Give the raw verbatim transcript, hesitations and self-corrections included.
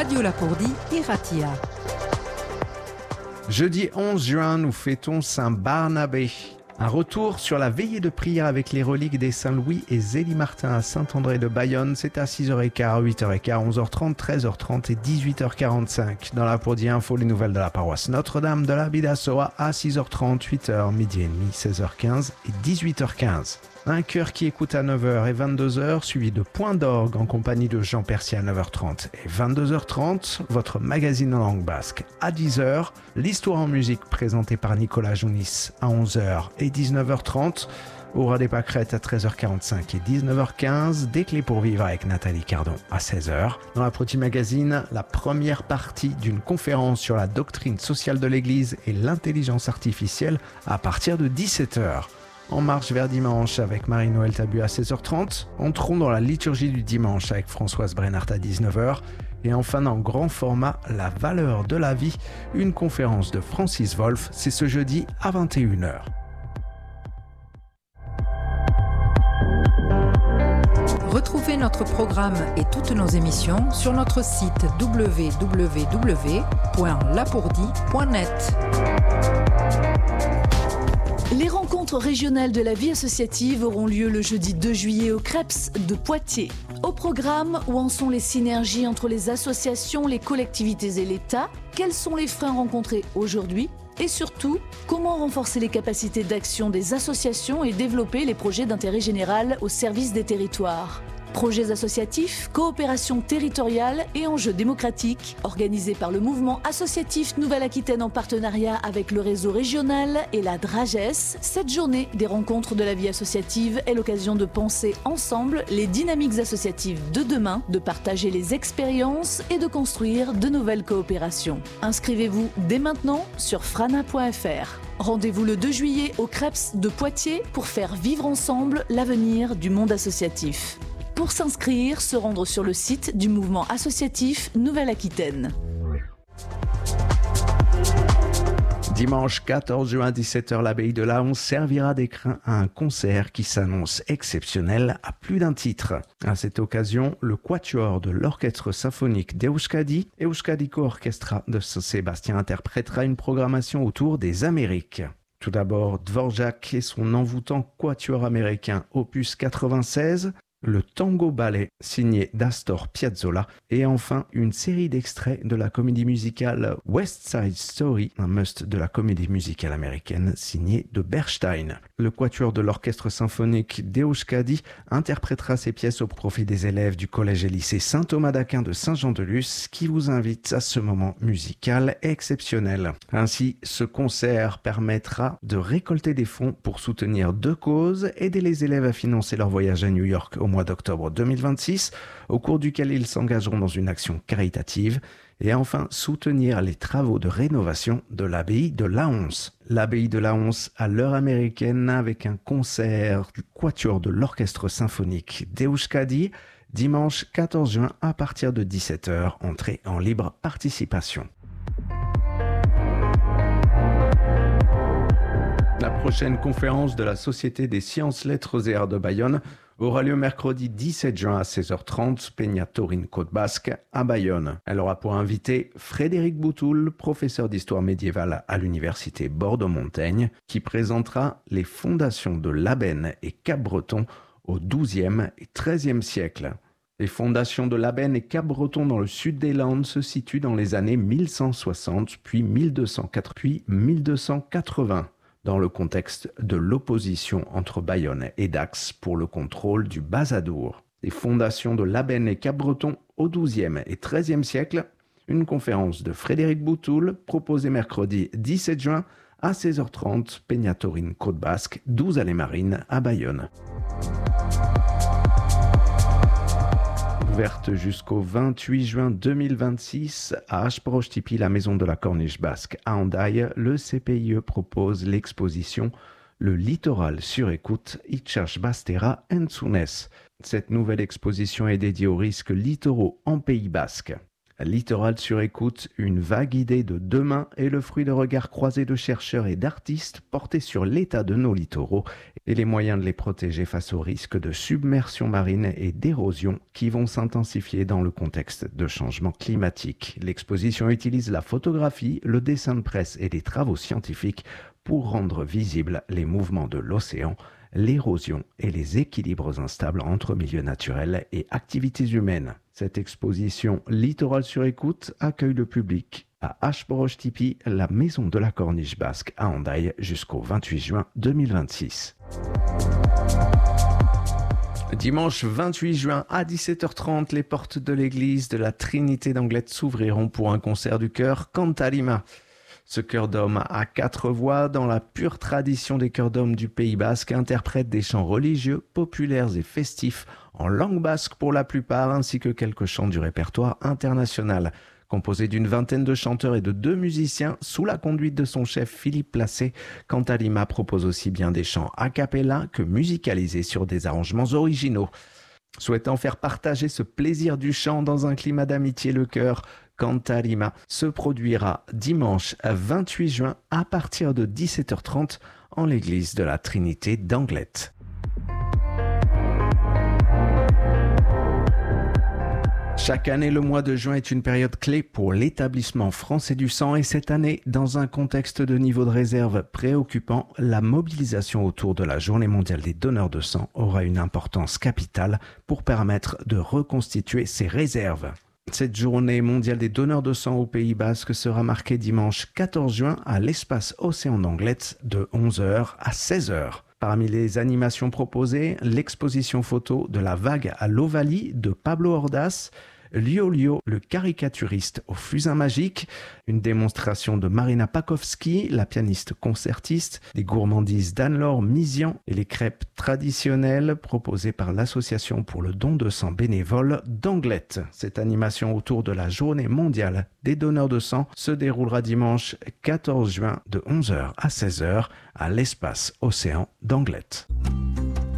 Radio Lapourdie et Ratia. Jeudi onze juin, nous fêtons Saint Barnabé. Un retour sur la veillée de prière avec les reliques des Saint-Louis et Zélie-Martin à Saint-André de Bayonne. C'est à six heures quinze, huit heures quinze, onze heures trente, treize heures trente et dix-huit heures quarante-cinq. Dans Lapourdie Info, les nouvelles de la paroisse Notre-Dame de la Bidassoa à six heures trente, huit heures, midi et demi, seize heures quinze et dix-huit heures quinze. Un chœur qui écoute à neuf heures et vingt-deux heures, suivi de Point d'orgue en compagnie de Jean Percier à neuf heures trente et vingt-deux heures trente. Votre magazine en langue basque à dix heures. L'histoire en musique présentée par Nicolas Jounis à onze heures et dix-neuf heures trente. Aura des pâquerettes à treize heures quarante-cinq et dix-neuf heures quinze. Des clés pour vivre avec Nathalie Cardon à seize heures. Dans la Proti Magazine, la première partie d'une conférence sur la doctrine sociale de l'Église et l'intelligence artificielle à partir de dix-sept heures. En marche vers dimanche avec Marie-Noël Tabu à seize heures trente. Entrons dans la liturgie du dimanche avec Françoise Brennart à dix-neuf heures. Et enfin, dans grand format, la valeur de la vie, une conférence de Francis Wolff. C'est ce jeudi à vingt et une heures. Retrouvez notre programme et toutes nos émissions sur notre site w w w point lapourdie point net. Les rencontres régionales de la vie associative auront lieu le jeudi deux juillet au Creps de Poitiers. Au programme, où en sont les synergies entre les associations, les collectivités et l'État? Quels sont les freins rencontrés aujourd'hui? Et surtout, comment renforcer les capacités d'action des associations et développer les projets d'intérêt général au service des territoires? Projets associatifs, coopération territoriale et enjeux démocratiques, organisés par le mouvement associatif Nouvelle-Aquitaine en partenariat avec le réseau régional et la DRAGES. Cette journée des rencontres de la vie associative est l'occasion de penser ensemble les dynamiques associatives de demain, de partager les expériences et de construire de nouvelles coopérations. Inscrivez-vous dès maintenant sur frana point f r. Rendez-vous le deux juillet au Creps de Poitiers pour faire vivre ensemble l'avenir du monde associatif. Pour s'inscrire, se rendre sur le site du mouvement associatif Nouvelle-Aquitaine. Dimanche quatorze juin, dix-sept heures, l'abbaye de Laon servira d'écrin à un concert qui s'annonce exceptionnel à plus d'un titre. À cette occasion, le quatuor de l'orchestre symphonique d'Euskadi, Euskadiko Orchestra de Saint-Sébastien, interprétera une programmation autour des Amériques. Tout d'abord, Dvorak et son envoûtant quatuor américain opus quatre-vingt-seize, le Tango Ballet signé d'Astor Piazzolla et enfin une série d'extraits de la comédie musicale West Side Story, un must de la comédie musicale américaine signée de Bernstein. Le quatuor de l'orchestre symphonique d'Euskadi interprétera ces pièces au profit des élèves du collège et lycée Saint-Thomas d'Aquin de Saint-Jean-de-Luz qui vous invite à ce moment musical exceptionnel. Ainsi, ce concert permettra de récolter des fonds pour soutenir deux causes, aider les élèves à financer leur voyage à New York au mois d'octobre deux mille vingt-six, au cours duquel ils s'engageront dans une action caritative, et enfin soutenir les travaux de rénovation de l'abbaye de Laons. L'abbaye de Laons à l'heure américaine avec un concert du quatuor de l'orchestre symphonique d'Euskadi, dimanche quatorze juin à partir de dix-sept heures, entrée en libre participation. La prochaine conférence de la Société des sciences, lettres et arts de Bayonne aura lieu mercredi dix-sept juin à seize heures trente, Peña Torin Côte Basque, à Bayonne. Elle aura pour invité Frédéric Boutoul, professeur d'histoire médiévale à l'université Bordeaux-Montaigne, qui présentera les fondations de Labenne et Cap-Breton au douzième et treizième siècle. Les fondations de Labenne et Cap-Breton dans le sud des Landes se situent dans les années mille cent soixante, puis mille deux cent quatre, puis mille deux cent quatre-vingts. Dans le contexte de l'opposition entre Bayonne et Dax pour le contrôle du Bas-Adour. Les fondations de Labenne et Cap-Breton au douzième et treizième siècle, une conférence de Frédéric Boutoul proposée mercredi dix-sept juin à seize heures trente, Peña Torin Côte Basque, douze Allées Marines à Bayonne. Ouverte jusqu'au vingt-huit juin deux mille vingt-six à Ashprochtipi, la maison de la Corniche basque à Hendaye, le C P I E propose l'exposition Le littoral sur écoute, Itchach Bastera Entzunes. Cette nouvelle exposition est dédiée aux risques littoraux en Pays basque. Littoral sur écoute, une vague idée de demain est le fruit de regards croisés de chercheurs et d'artistes portés sur l'état de nos littoraux et les moyens de les protéger face aux risques de submersion marine et d'érosion qui vont s'intensifier dans le contexte de changement climatique. L'exposition utilise la photographie, le dessin de presse et des travaux scientifiques pour rendre visibles les mouvements de l'océan, l'érosion et les équilibres instables entre milieux naturels et activités humaines. Cette exposition Littoral sur écoute accueille le public à Ashborough-Tipi, la maison de la Corniche basque à Hendaye jusqu'au vingt-huit juin deux mille vingt-six. Dimanche vingt-huit juin à dix-sept heures trente, les portes de l'église de la Trinité d'Anglet s'ouvriront pour un concert du chœur Cantalima. Ce chœur d'hommes à quatre voix, dans la pure tradition des chœurs d'hommes du Pays basque, interprète des chants religieux, populaires et festifs, en langue basque pour la plupart, ainsi que quelques chants du répertoire international. Composé d'une vingtaine de chanteurs et de deux musiciens, sous la conduite de son chef Philippe Placé, Cantalima propose aussi bien des chants a cappella que musicalisés sur des arrangements originaux. Souhaitant faire partager ce plaisir du chant dans un climat d'amitié, le chœur Cantalima se produira dimanche vingt-huit juin à partir de dix-sept heures trente en l'église de la Trinité d'Anglet. Chaque année, le mois de juin est une période clé pour l'établissement français du sang et cette année, dans un contexte de niveau de réserve préoccupant, la mobilisation autour de la Journée mondiale des donneurs de sang aura une importance capitale pour permettre de reconstituer ces réserves. Cette journée mondiale des donneurs de sang au Pays basque sera marquée dimanche quatorze juin à l'espace Océan d'Anglet de onze heures à seize heures. Parmi les animations proposées, l'exposition photo de la vague à l'Ovalie de Pablo Ordaz, Lio Lio, le caricaturiste au fusain magique, une démonstration de Marina Pakowski, la pianiste concertiste, des gourmandises d'Anne-Laure Misian et les crêpes traditionnelles proposées par l'association pour le don de sang bénévole d'Anglet. Cette animation autour de la journée mondiale des donneurs de sang se déroulera dimanche quatorze juin de onze heures à seize heures à l'espace Océan d'Anglet.